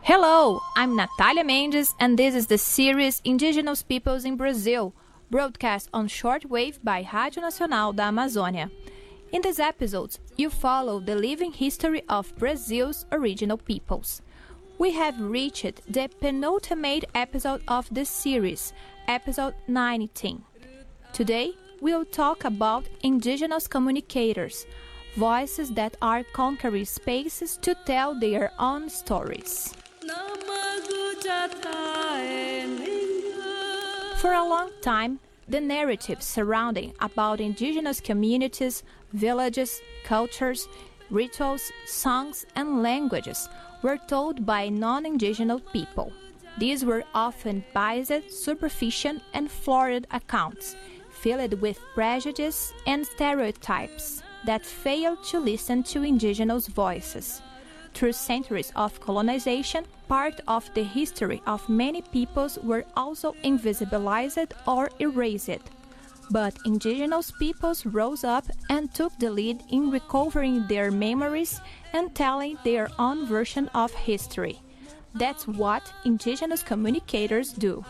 Hello, I'm Natalia Mendes, and this is the series Indigenous Peoples in Brazil, broadcast on shortwave by Rádio Nacional da Amazônia. In these episodes, you follow the living history of Brazil's original peoples. We have reached the penultimate episode of this series, episode 19. Today, we'll talk about indigenous communicators, voices that are conquering spaces to tell their own stories. For a long time, the narratives surrounding about indigenous communities, villages, cultures, rituals, songs, and languages were told by non-indigenous people. These were often biased, superficial, and flawed accounts, filled with prejudice and stereotypes that failed to listen to indigenous voices. Through centuries of colonization, part of the history of many peoples were also invisibilized or erased. But indigenous peoples rose up and took the lead in recovering their memories and telling their own version of history. That's what indigenous communicators do.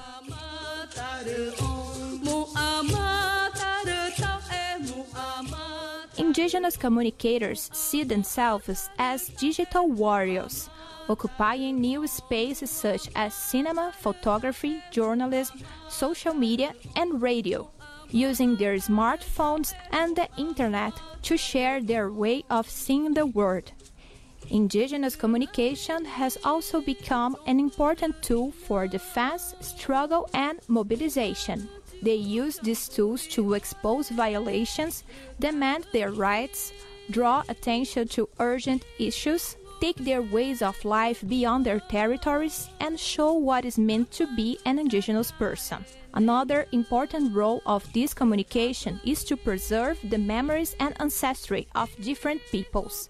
Indigenous communicators see themselves as digital warriors, occupying new spaces such as cinema, photography, journalism, social media, and radio, using their smartphones and the internet to share their way of seeing the world. Indigenous communication has also become an important tool for defense, struggle, and mobilization. They use these tools to expose violations, demand their rights, draw attention to urgent issues, take their ways of life beyond their territories, and show what is meant to be an indigenous person. Another important role of this communication is to preserve the memories and ancestry of different peoples.